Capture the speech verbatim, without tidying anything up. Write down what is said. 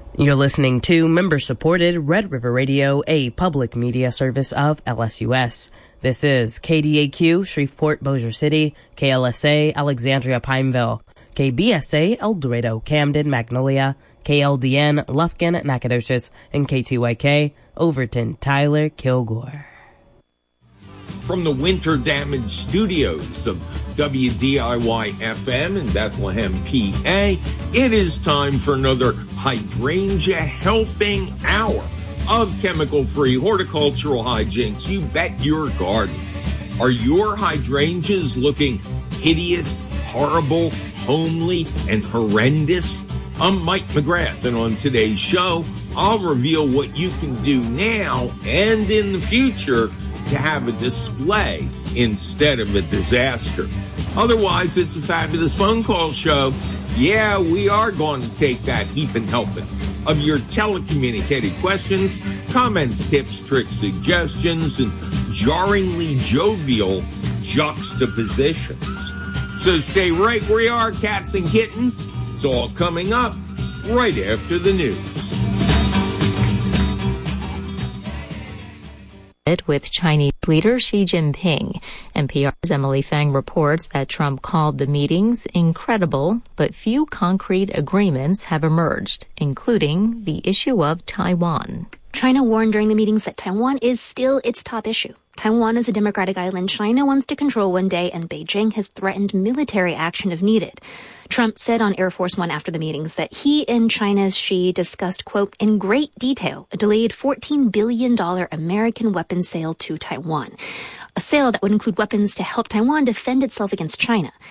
You're listening to member-supported Red River Radio, a public media service of L S U S. This is K D A Q, Shreveport, Bossier City, K L S A, Alexandria, Pineville, K B S A, El Dorado, Camden, Magnolia, K L D N, Lufkin, Nacogdoches, and K T Y K, Overton, Tyler, Kilgore. From the winter-damaged studios of W D I Y F M in Bethlehem, P A, it is time for another Hydrangea Helping Hour of chemical-free horticultural hijinks you bet your garden. Are your hydrangeas looking hideous, horrible, homely, and horrendous? I'm Mike McGrath, and on today's show, I'll reveal what you can do now and in the future to have a display instead of a disaster. Otherwise, it's a fabulous phone call show. Yeah, we are going to take that heaping helping of your telecommunicated questions, comments, tips, tricks, suggestions, and jarringly jovial juxtapositions. So stay right where you are, cats and kittens. It's all coming up right after the news. With Chinese leader Xi Jinping. N P R's Emily Fang reports that Trump called the meetings incredible, but few concrete agreements have emerged, including the issue of Taiwan. China warned during the meetings that Taiwan is still its top issue. Taiwan is a democratic island China wants to control one day, and Beijing has threatened military action if needed. Trump said on Air Force One after the meetings that he and China's Xi discussed, quote, in great detail, a delayed fourteen billion dollars American weapons sale to Taiwan, a sale that would include weapons to help Taiwan defend itself against China.